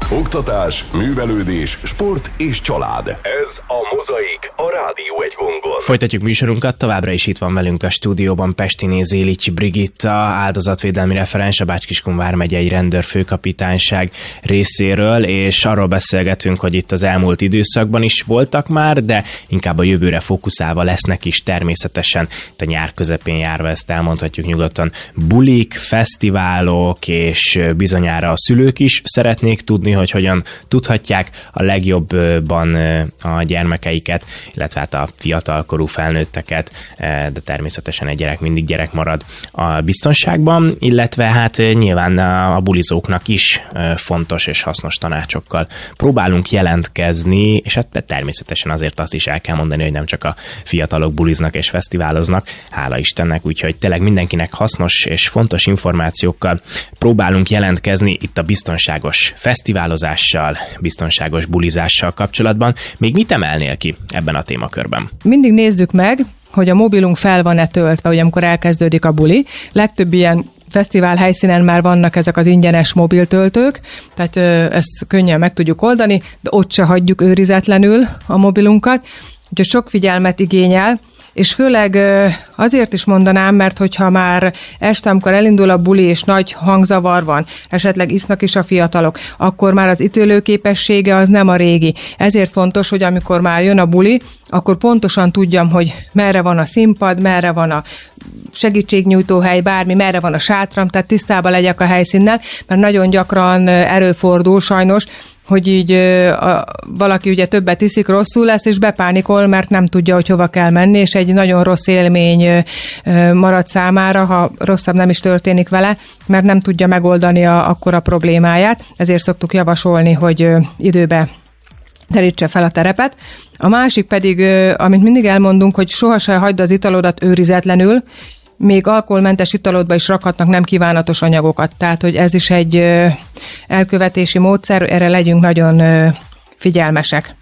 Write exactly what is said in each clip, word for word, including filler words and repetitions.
Oktatás, művelődés, sport és család. Ez a Mozaik, a Rádió egy gongon. Folytatjuk műsorunkat, továbbra is itt van velünk a stúdióban Pestiné Zélicsi Brigitta, áldozatvédelmi referens, a Bács-Kiskun vármegyei rendőrfőkapitányság részéről, és arról beszélgetünk, hogy itt az elmúlt időszakban is voltak már, de inkább a jövőre fókuszálva lesznek is természetesen. Itt a nyár közepén járva, ezt elmondhatjuk nyugodtan, bulik, fesztiválok, és bizonyára a szülők is szeretnék tudni, hogy hogyan tudhatják a legjobban a gyermekeiket, illetve hát a fiatalkorú felnőtteket, de természetesen egy gyerek mindig gyerek marad a biztonságban, illetve hát nyilván a bulizóknak is fontos és hasznos tanácsokkal próbálunk jelentkezni, és hát természetesen azért azt is el kell mondani, hogy nem csak a fiatalok buliznak és fesztiváloznak, hála Istennek, úgyhogy tényleg mindenkinek hasznos és fontos információkkal próbálunk jelentkezni itt a biztonságos fesztiválozással, biztonságos bulizással kapcsolatban. Még mit emelnél ki ebben a témakörben? Mindig nézzük meg, hogy a mobilunk fel van-e töltve, hogy amikor elkezdődik a buli. Legtöbb ilyen fesztivál helyszínen már vannak ezek az ingyenes mobiltöltők, tehát ö, ezt könnyen meg tudjuk oldani, de ott se hagyjuk őrizetlenül a mobilunkat, úgyhogy sok figyelmet igényel, és főleg azért is mondanám, mert hogyha már este, amikor elindul a buli, és nagy hangzavar van, esetleg isznak is a fiatalok, akkor már az ítélőképessége az nem a régi. Ezért fontos, hogy amikor már jön a buli, akkor pontosan tudjam, hogy merre van a színpad, merre van a segítségnyújtóhely, bármi, merre van a sátram, tehát tisztában legyek a helyszínnel, mert nagyon gyakran előfordul sajnos, hogy így a, valaki ugye többet iszik, rosszul lesz, és bepánikol, mert nem tudja, hogy hova kell menni, és egy nagyon rossz élmény marad számára, ha rosszabb nem is történik vele, mert nem tudja megoldani a, akkora problémáját. Ezért szoktuk javasolni, hogy időbe terítse fel a terepet. A másik pedig, amit mindig elmondunk, hogy sohasem hagyd az italodat őrizetlenül, még alkoholmentes italodba is rakhatnak nem kívánatos anyagokat. Tehát, hogy ez is egy elkövetési módszer, erre legyünk nagyon figyelmesek.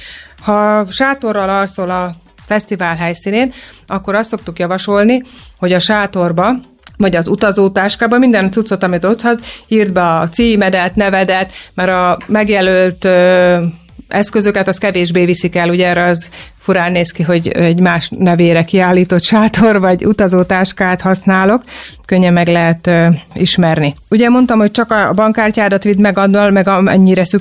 Ha sátorral alszol a fesztivál helyszínén, akkor azt szoktuk javasolni, hogy a sátorba, vagy az utazótáskába minden cuccot, amit ott hadd, írd be a címedet, nevedet, mert a megjelölt eszközöket az kevésbé viszik el, ugye erre az furán néz ki, hogy egy más nevére kiállított sátor, vagy utazótáskát használok, könnyen meg lehet uh, ismerni. Ugye mondtam, hogy csak a bankkártyádat vidd meg annál, meg amennyire szükség